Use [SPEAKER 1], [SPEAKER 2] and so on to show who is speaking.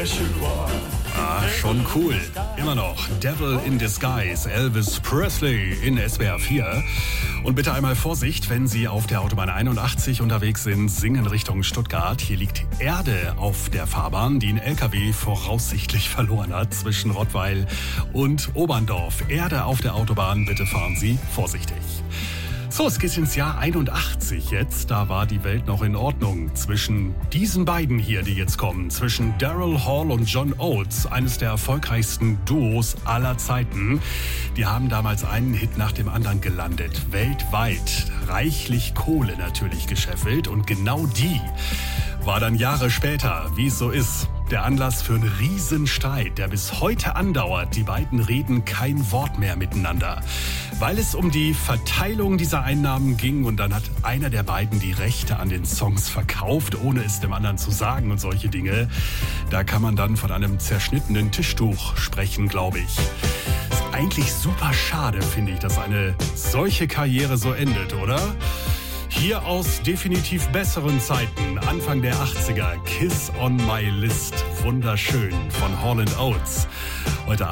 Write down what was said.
[SPEAKER 1] Ah, schon cool. Immer noch Devil in Disguise, Elvis Presley in SWR 4. Und bitte einmal Vorsicht, wenn Sie auf der Autobahn 81 unterwegs sind, singen Richtung Stuttgart. Hier liegt Erde auf der Fahrbahn, die ein LKW voraussichtlich verloren hat zwischen Rottweil und Oberndorf. Erde auf der Autobahn, bitte fahren Sie vorsichtig. So, es geht ins Jahr 81 jetzt. Da war die Welt noch in Ordnung. Zwischen diesen beiden hier, die jetzt kommen, zwischen Daryl Hall und John Oates, eines der erfolgreichsten Duos aller Zeiten. Die haben damals einen Hit nach dem anderen gelandet. Weltweit. Reichlich Kohle natürlich gescheffelt. Und genau die war dann Jahre später, wie es so ist, der Anlass für einen Riesenstreit, der bis heute andauert. Die beiden reden kein Wort mehr miteinander, weil es um die Verteilung dieser Einnahmen ging und dann hat einer der beiden die Rechte an den Songs verkauft, ohne es dem anderen zu sagen und solche Dinge. Da kann man dann von einem zerschnittenen Tischtuch sprechen, glaube ich. Ist eigentlich super schade, finde ich, dass eine solche Karriere so endet, oder? Hier aus definitiv besseren Zeiten, Anfang der 80er, Kiss on My List, wunderschön von Hall & Oates. Heute